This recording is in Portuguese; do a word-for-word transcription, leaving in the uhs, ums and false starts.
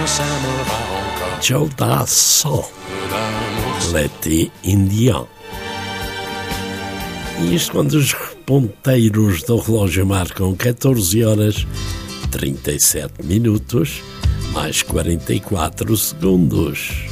Joe Dassin, l'été indien. E isto quando os ponteiros do relógio marcam catorze horas, trinta e sete minutos, mais quarenta e quatro segundos.